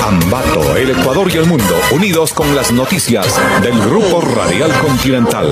Ambato, el Ecuador y el mundo, unidos con las noticias del Grupo Radial Continental.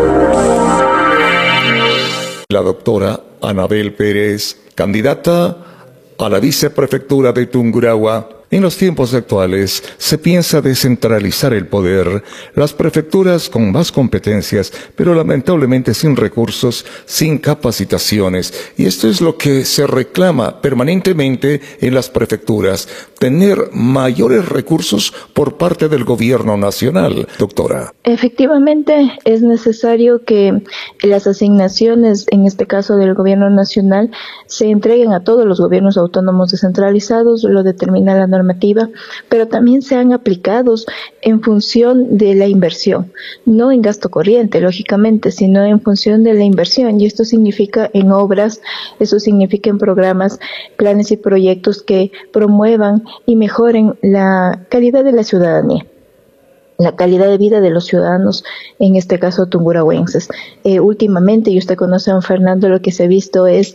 La doctora Anabel Pérez, candidata a la viceprefectura de Tungurahua. En los tiempos actuales se piensa descentralizar el poder, las prefecturas con más competencias, pero lamentablemente sin recursos, sin capacitaciones. Y esto es lo que se reclama permanentemente en las prefecturas, tener mayores recursos por parte del gobierno nacional, doctora. Efectivamente, es necesario que las asignaciones, en este caso del gobierno nacional, se entreguen a todos los gobiernos autónomos descentralizados, lo determina la normativa, pero también sean aplicados en función de la inversión, no en gasto corriente, lógicamente, sino en función de la inversión, y esto significa en obras, eso significa en programas, planes y proyectos que promuevan y mejoren la calidad de la ciudadanía, la calidad de vida de los ciudadanos, en este caso tungurahuenses. Últimamente, y usted conoce a don Fernando, lo que se ha visto es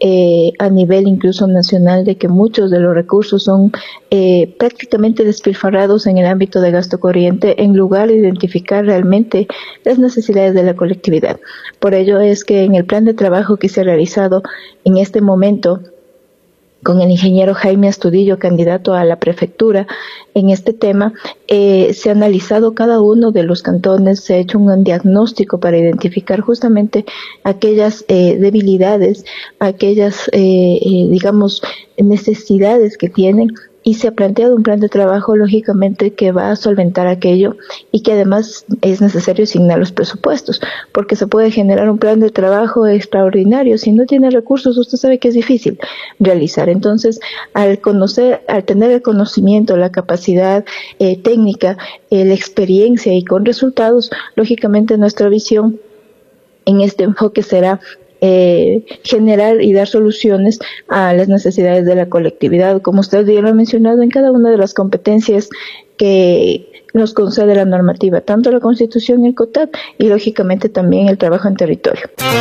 a nivel incluso nacional de que muchos de los recursos son prácticamente despilfarrados en el ámbito de gasto corriente en lugar de identificar realmente las necesidades de la colectividad. Por ello es que en el plan de trabajo que se ha realizado en este momento con el ingeniero Jaime Astudillo, candidato a la prefectura, en este tema, se ha analizado cada uno de los cantones, se ha hecho un diagnóstico para identificar justamente aquellas debilidades, aquellas, digamos, necesidades que tienen, y se ha planteado un plan de trabajo, lógicamente, que va a solventar aquello y que además es necesario asignar los presupuestos, porque se puede generar un plan de trabajo extraordinario. Si no tiene recursos, usted sabe que es difícil realizar. Entonces, al tener el conocimiento, la capacidad técnica, la experiencia y con resultados, lógicamente nuestra visión en este enfoque será generar y dar soluciones a las necesidades de la colectividad, como usted ya lo ha mencionado, en cada una de las competencias que nos concede la normativa, tanto la Constitución y el COTAD, y lógicamente también el trabajo en territorio.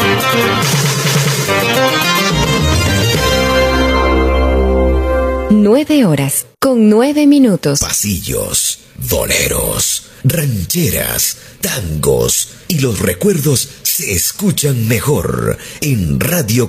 9:09. Pasillos, boleros, rancheras, tangos y los recuerdos se escuchan mejor en Radio